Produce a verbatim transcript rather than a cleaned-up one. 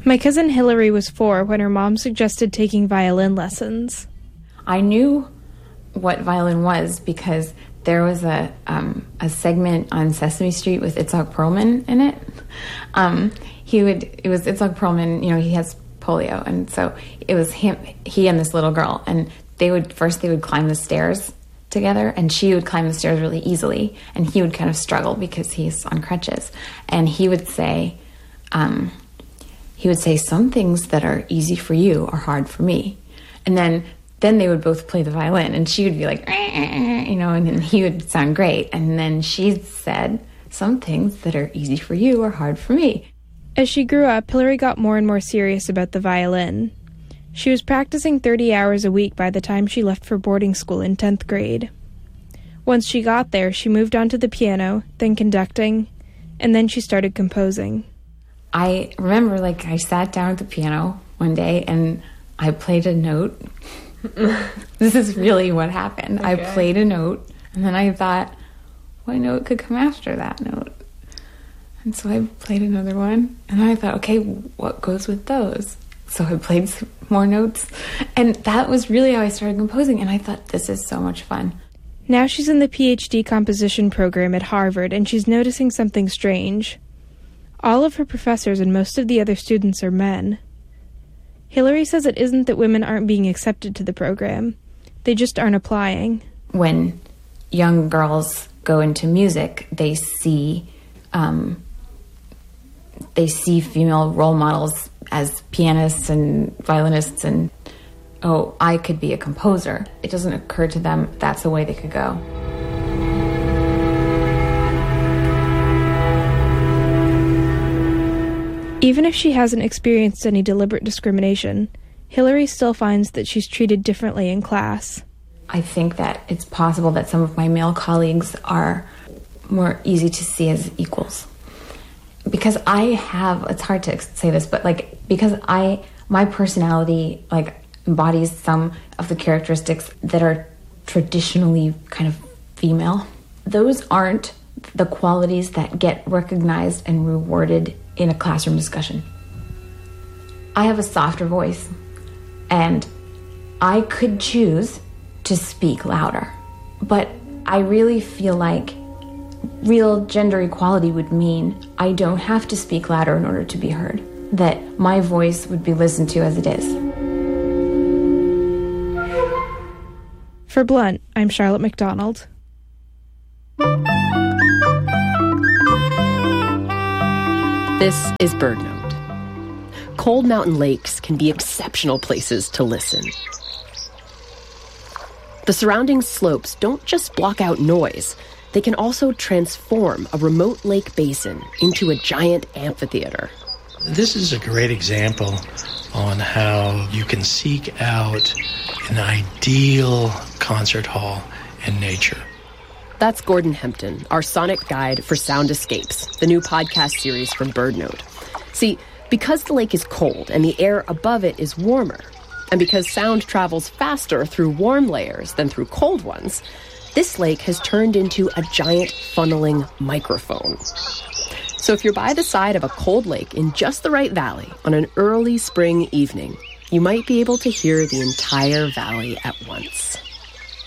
My cousin Hillary was four when her mom suggested taking violin lessons. I knew what violin was because there was a um, a segment on Sesame Street with Itzhak Perlman in it. Um, he would it was Itzhak Perlman. You know, he has polio, and so it was him, he and this little girl, and they would first they would climb the stairs together, and she would climb the stairs really easily, and he would kind of struggle because he's on crutches, and he would say, um, he would say, some things that are easy for you are hard for me, and then. Then they would both play the violin, and she would be like, you know, and then he would sound great. And then she said, some things that are easy for you are hard for me. As she grew up, Hillary got more and more serious about the violin. She was practicing thirty hours a week by the time she left for boarding school in tenth grade. Once she got there, she moved on to the piano, then conducting, and then she started composing. I remember, like, I sat down at the piano one day, and I played a note. This is really what happened. Okay. I played a note, and then I thought, what note could come after that note? And so I played another one, and I thought, okay, what goes with those? So I played some more notes, and that was really how I started composing, and I thought, this is so much fun. Now she's in the P H D composition program at Harvard, and she's noticing something strange. All of her professors and most of the other students are men. Hillary says it isn't that women aren't being accepted to the program. They just aren't applying. When young girls go into music, they see um, they see female role models as pianists and violinists, and, oh, I could be a composer. It doesn't occur to them that's a way they could go. Even if she hasn't experienced any deliberate discrimination, Hillary still finds that she's treated differently in class. I think that it's possible that some of my male colleagues are more easy to see as equals. Because I have, it's hard to say this, but like, because I, my personality, like, embodies some of the characteristics that are traditionally kind of female. Those aren't the qualities that get recognized and rewarded in a classroom discussion. I have a softer voice, and I could choose to speak louder, but I really feel like real gender equality would mean I don't have to speak louder in order to be heard, that my voice would be listened to as it is. For Blunt, I'm Charlotte McDonald. This is BirdNote. Cold mountain lakes can be exceptional places to listen. The surrounding slopes don't just block out noise, they can also transform a remote lake basin into a giant amphitheater. This is a great example on how you can seek out an ideal concert hall in nature. That's Gordon Hempton, our sonic guide for Sound Escapes, the new podcast series from BirdNote. See, because the lake is cold and the air above it is warmer, and because sound travels faster through warm layers than through cold ones, this lake has turned into a giant funneling microphone. So if you're by the side of a cold lake in just the right valley on an early spring evening, you might be able to hear the entire valley at once.